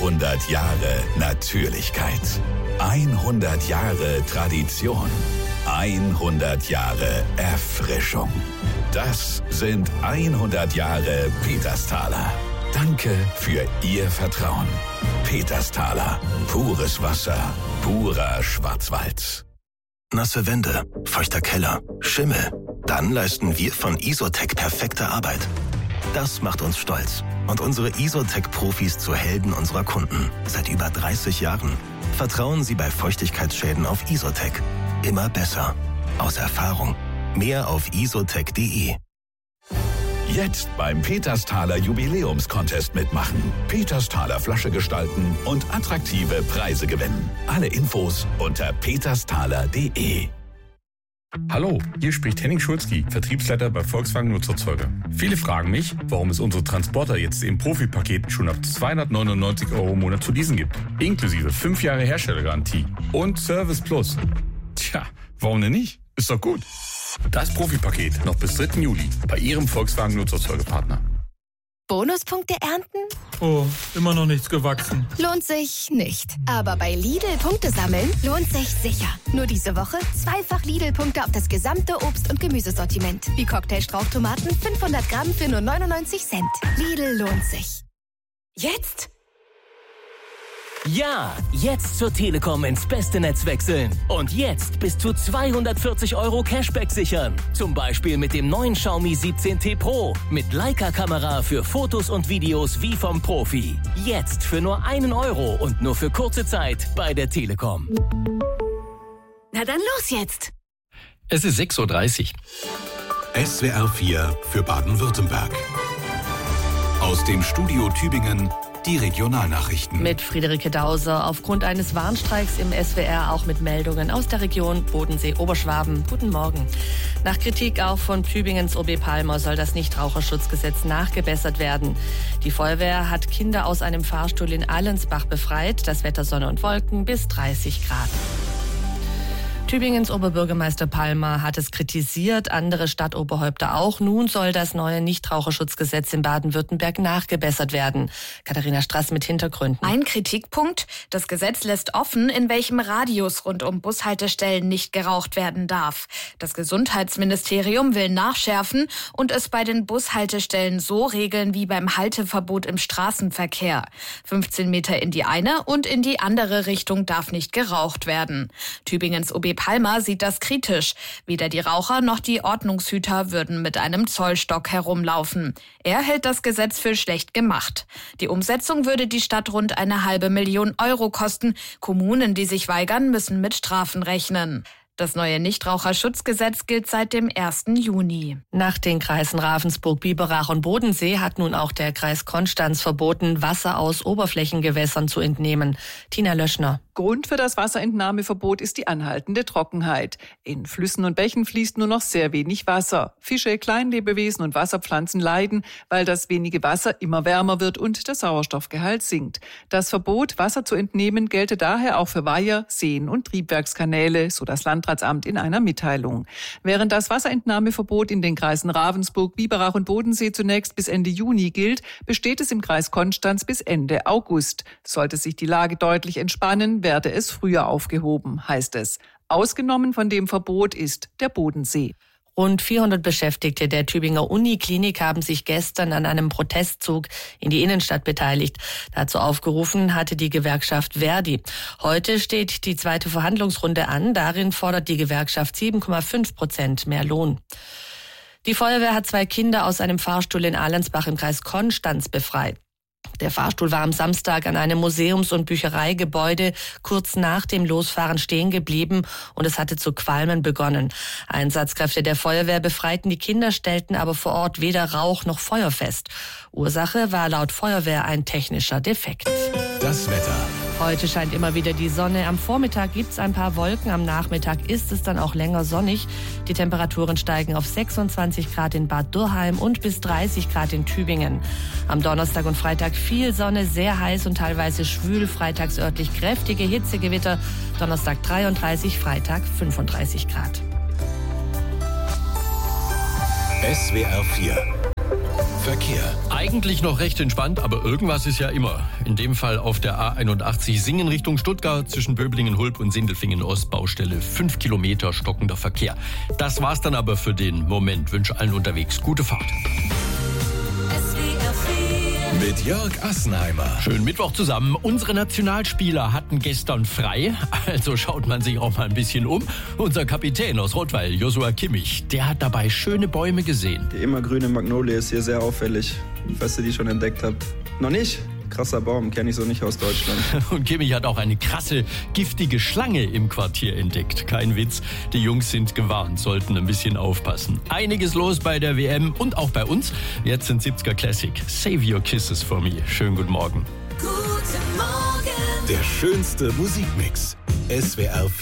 100 Jahre Natürlichkeit. 100 Jahre Tradition. 100 Jahre Erfrischung. Das sind 100 Jahre Petersthaler. Danke für Ihr Vertrauen. Petersthaler. Pures Wasser. Purer Schwarzwald. Nasse Wände, feuchter Keller, Schimmel. Dann leisten wir von Isotec perfekte Arbeit. Das macht uns stolz und unsere Isotec-Profis zu Helden unserer Kunden. Seit über 30 Jahren. Vertrauen Sie bei Feuchtigkeitsschäden auf Isotec. Immer besser. Aus Erfahrung. Mehr auf isotec.de. Jetzt beim Petersthaler Jubiläumscontest mitmachen. Petersthaler Flasche gestalten und attraktive Preise gewinnen. Alle Infos unter petersthaler.de. Hallo, hier spricht Henning Schulzki, Vertriebsleiter bei Volkswagen Nutzerzeuger. Viele fragen mich, warum es unsere Transporter jetzt im Profipaket schon ab 299 € im Monat zu leasen gibt. Inklusive 5 Jahre Herstellergarantie und Service Plus. Tja, warum denn nicht? Ist doch gut. Das Profipaket noch bis 3. Juli bei Ihrem Volkswagen Nutzerzeugerpartner. Bonuspunkte ernten? Oh, immer noch nichts gewachsen. Lohnt sich nicht. Aber bei Lidl Punkte sammeln lohnt sich sicher. Nur diese Woche 2-fach Lidl-Punkte auf das gesamte Obst- und Gemüsesortiment. Wie Cocktailstrauchtomaten 500 Gramm für nur 99 Cent. Lidl lohnt sich. Jetzt? Ja, jetzt zur Telekom ins beste Netz wechseln. Und jetzt bis zu 240 € Cashback sichern. Zum Beispiel mit dem neuen Xiaomi 17T Pro. Mit Leica-Kamera für Fotos und Videos wie vom Profi. Jetzt für nur 1 € und nur für kurze Zeit bei der Telekom. Na dann los jetzt. Es ist 6:30 Uhr. SWR 4 für Baden-Württemberg. Aus dem Studio Tübingen die Regionalnachrichten. Mit Friederike Dauser. Aufgrund eines Warnstreiks im SWR auch mit Meldungen aus der Region Bodensee-Oberschwaben. Guten Morgen. Nach Kritik auch von Tübingens OB Palmer soll das Nichtraucherschutzgesetz nachgebessert werden. Die Feuerwehr hat Kinder aus einem Fahrstuhl in Allensbach befreit. Das Wetter Sonne und Wolken bis 30 Grad. Tübingens Oberbürgermeister Palmer hat es kritisiert, andere Stadtoberhäupter auch. Nun soll das neue Nichtraucherschutzgesetz in Baden-Württemberg nachgebessert werden. Katharina Strass mit Hintergründen. Ein Kritikpunkt: Das Gesetz lässt offen, in welchem Radius rund um Bushaltestellen nicht geraucht werden darf. Das Gesundheitsministerium will nachschärfen und es bei den Bushaltestellen so regeln wie beim Halteverbot im Straßenverkehr. 15 Meter in die eine und in die andere Richtung darf nicht geraucht werden. Tübingens OB Palmer sieht das kritisch. Weder die Raucher noch die Ordnungshüter würden mit einem Zollstock herumlaufen. Er hält das Gesetz für schlecht gemacht. Die Umsetzung würde die Stadt rund 500.000 € kosten. Kommunen, die sich weigern, müssen mit Strafen rechnen. Das neue Nichtraucherschutzgesetz gilt seit dem 1. Juni. Nach den Kreisen Ravensburg, Biberach und Bodensee hat nun auch der Kreis Konstanz verboten, Wasser aus Oberflächengewässern zu entnehmen. Tina Löschner. Grund für das Wasserentnahmeverbot ist die anhaltende Trockenheit. In Flüssen und Bächen fließt nur noch sehr wenig Wasser. Fische, Kleinlebewesen und Wasserpflanzen leiden, weil das wenige Wasser immer wärmer wird und der Sauerstoffgehalt sinkt. Das Verbot, Wasser zu entnehmen, gelte daher auch für Weiher, Seen und Triebwerkskanäle, so das Landratsamt in einer Mitteilung. Während das Wasserentnahmeverbot in den Kreisen Ravensburg, Biberach und Bodensee zunächst bis Ende Juni gilt, besteht es im Kreis Konstanz bis Ende August. Sollte sich die Lage deutlich entspannen, werde es früher aufgehoben, heißt es. Ausgenommen von dem Verbot ist der Bodensee. Rund 400 Beschäftigte der Tübinger Uniklinik haben sich gestern an einem Protestzug in die Innenstadt beteiligt. Dazu aufgerufen hatte die Gewerkschaft Verdi. Heute steht die zweite Verhandlungsrunde an. Darin fordert die Gewerkschaft 7,5% mehr Lohn. Die Feuerwehr hat 2 Kinder aus einem Fahrstuhl in Allensbach im Kreis Konstanz befreit. Der Fahrstuhl war am Samstag an einem Museums- und Büchereigebäude kurz nach dem Losfahren stehen geblieben und es hatte zu qualmen begonnen. Einsatzkräfte der Feuerwehr befreiten die Kinder, stellten aber vor Ort weder Rauch noch Feuer fest. Ursache war laut Feuerwehr ein technischer Defekt. Das Wetter. Heute scheint immer wieder die Sonne. Am Vormittag gibt's ein paar Wolken, am Nachmittag ist es dann auch länger sonnig. Die Temperaturen steigen auf 26 Grad in Bad Dürrheim und bis 30 Grad in Tübingen. Am Donnerstag und Freitag viel Sonne, sehr heiß und teilweise schwül. Freitags örtlich kräftige Hitzegewitter. Donnerstag 33, Freitag 35 Grad. SWR 4 Verkehr. Eigentlich noch recht entspannt, aber irgendwas ist ja immer. In dem Fall auf der A81 Singen Richtung Stuttgart zwischen Böblingen-Hulb und Sindelfingen-Ost, Baustelle 5 Kilometer stockender Verkehr. Das war's dann aber für den Moment. Wünsche allen unterwegs gute Fahrt. Mit Jörg Assenheimer. Schönen Mittwoch zusammen. Unsere Nationalspieler hatten gestern frei, also schaut man sich auch mal ein bisschen um. Unser Kapitän aus Rottweil, Joshua Kimmich, der hat dabei schöne Bäume gesehen. Die immergrüne Magnolie ist hier sehr auffällig. Falls ihr die schon entdeckt habt. Noch nicht? Krasser Baum, kenne ich so nicht aus Deutschland. Und Kimmich hat auch eine krasse, giftige Schlange im Quartier entdeckt. Kein Witz, die Jungs sind gewarnt, sollten ein bisschen aufpassen. Einiges los bei der WM und auch bei uns. Jetzt sind 70er Classic. Save Your Kisses for Me. Schönen guten Morgen. Guten Morgen. Der schönste Musikmix. SWR 4.